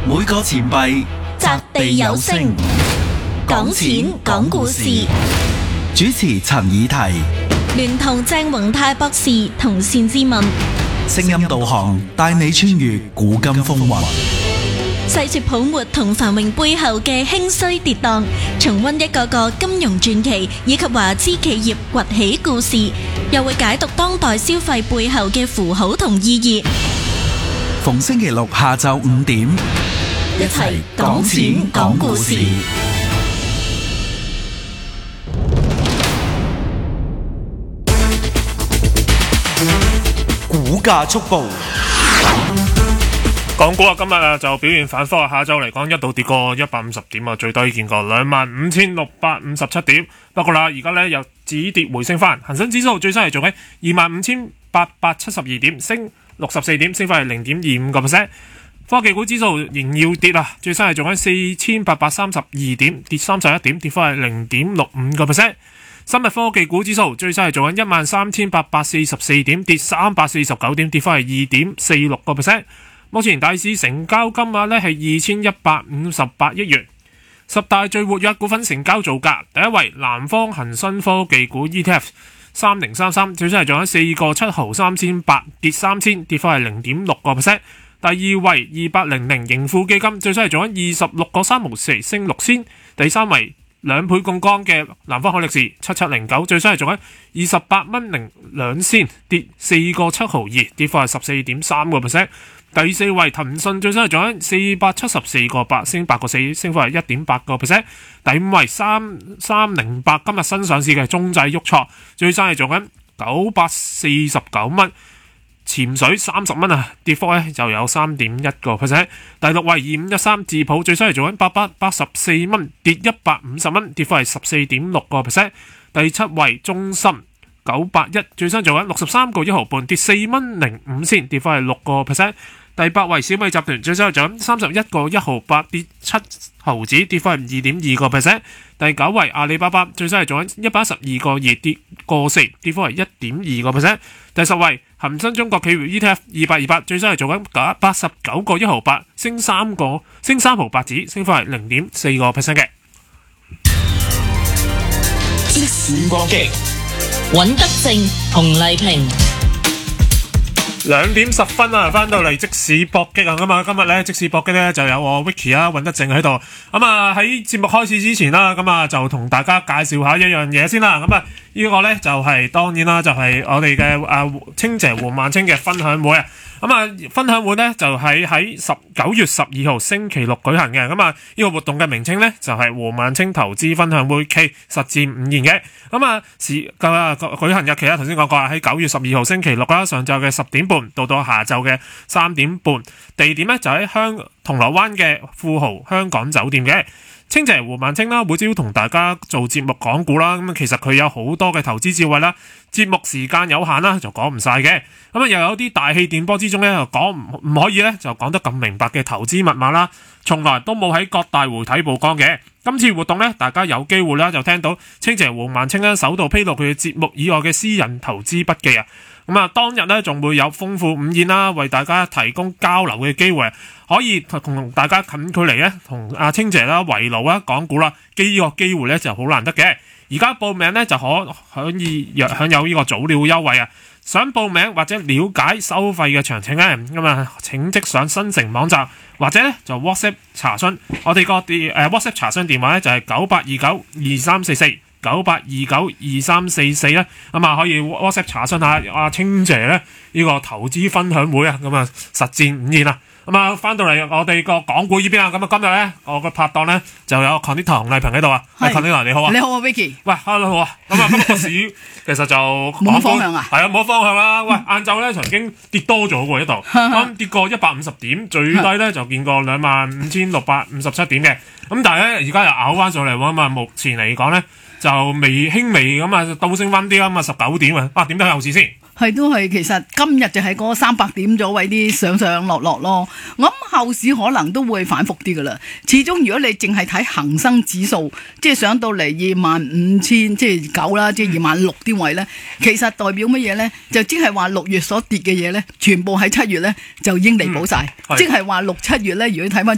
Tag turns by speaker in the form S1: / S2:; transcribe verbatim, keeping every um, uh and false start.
S1: 每個錢幣擲地有聲，講錢講故事。主持陳以提，
S2: 聯同鄭宏泰博士同單之文，
S1: 聲音導航帶你穿越古今風雲，
S2: 細說泡沫同繁榮背後嘅興衰跌宕，重溫一個個金融傳奇以及華資企業崛起故事，又會解讀當代消費背後嘅符號同意義。
S1: 逢星期六下晝五點，一齊講錢講故事。股價速報。
S3: 港股啊，今日啊就表現反覆啊，下晝嚟講一度跌過一百五十點啊，最低見過兩萬五千六百五十七點。不過啦，而家咧又止跌回升翻，恒生指數最新係做緊二萬五千八百七十二點，升六十四點，升翻係零點二五個 percent。科技股指數仍要跌啊，最新係做緊四千八百三十二點，跌三十一點，跌翻係零點六五個 percent。生物科技股指數最新係做緊一萬三千八百四十四點，跌三百四十九點，跌翻係二點四六個 percent。目前大市成交金額咧係二千一百五十八億元。十大最活躍股份成交造價，第一位南方恒生科技股 E T F 三零三三，最新係做緊四個七毫三千八，跌三千，跌翻係零點六個 percent。第二位二八零零盈富基金，最新係做緊二十六個三毫四，升六仙。第三位兩倍槓桿嘅南方海力士七七零九，最新係做緊二十八蚊零兩仙，跌四個七毫二，跌翻係十四點三個 percent。第四位騰訊最新係做緊四百七十四個八，升八個四，升翻係一點八個 percent。第五位三三零八今日新上市嘅中製鬱錯，最新係做緊九百四十九蚊，潛水三十蚊啊，跌幅咧就有三點一個 percent。第六位二五一三智普最新係做緊八百八十四蚊，跌一百五十蚊，跌幅係十四點六個 percent。第七位中芯九百一最新做緊六十三個一毫半，跌四蚊零五仙，跌幅係六個 percent。第八位小米集團最新係做緊三十一個一毫八，跌七毫子，跌幅係二點二個 percent。第九位阿里巴巴最新係做緊一百一十二個二，跌個四，跌幅係一點二個 percent。第十位恒生中國企業 E T F 二八二八最新係做緊八十九個一毫八，升三個升三毫八子，升幅係零點四個 percent 嘅。
S4: 即時搏擊，尹德正、洪麗萍。
S3: 兩點十分啊，翻到嚟即市搏擊啊！咁啊，今日咧即市搏擊咧就有我 Vicky 啊，尹德正喺度。咁啊喺節目開始之前啦，咁啊就同大家介紹下一樣嘢先啦。咁啊呢個咧就係、是、當然啦，就係我哋嘅啊清姐胡萬清嘅分享會啊。咁啊分享會咧就係喺十九月十二號星期六舉行嘅。咁啊呢個活動嘅名稱咧就係、是、胡萬清投資分享會暨實戰五言嘅。咁啊時個舉行日期啦，頭先講過啦，喺九月十二號星期六啦，上晝嘅十點半到到下晝嘅三點半，地點咧就喺香銅鑼灣嘅富豪香港酒店嘅。清姐胡萬清啦，每朝同大家做節目講股啦，咁其實佢有好多嘅投資智慧啦，節目時間有限啦，就講唔晒嘅。咁啊又有啲大氣電波之中咧，又講唔唔可以咧，就講得咁明白嘅投資密碼啦，從來都冇喺各大媒體曝光嘅。今次活動咧，大家有機會啦，就聽到清姐胡萬清咧首度披露佢嘅節目以外嘅私人投資筆記啊！咁啊，當日咧仲會有豐富午宴啦，為大家提供交流嘅機會，可以同大家近距離咧同阿清姐啦圍爐啦講股啦，呢個機會咧就好難得嘅。而家報名咧就可可以享有呢個早鳥優惠啊！想報名或者了解收費嘅詳情咧，咁啊請即上新城網站或者咧就 WhatsApp 查詢。我哋個電誒 WhatsApp 查詢電話咧就係九八二九二三四四。九八二九二三四四咧，咁啊可以 WhatsApp 查詢下阿清姐咧呢個投資分享會啊，咁啊實戰午宴啊，咁啊翻到嚟我哋個港股呢邊啊，咁啊今日咧我個拍檔咧就有 Conita 洪麗萍喺度啊，係 Conita 你好啊，
S5: 你好啊 Vicky，
S3: 喂 hello 好啊，咁啊今日個市其實就
S5: 冇方向啊，
S3: 係啊冇方向啦，喂晏晝咧曾經跌多咗喎呢度，啱跌過一百五十點，最低咧就見過兩萬五千六百五十七點嘅，咁但係咧而家又咬翻上嚟喎，咁啊目前嚟講咧。就微輕微咁啊，倒升翻啲啊嘛，十九點啊，啊點睇後市先？
S5: 係都係，其實今日就係嗰三百點左位啲上上落落咯。我諗後市可能都會反覆啲噶啦。始終如果你淨係睇恒生指數，即係上到嚟二萬五千，即係九啦，即係二萬六啲位咧，其實代表乜嘢咧？就即係話六月所跌嘅嘢咧，全部喺七月咧就已經彌補晒。嗯、即係話六七月咧，如果睇翻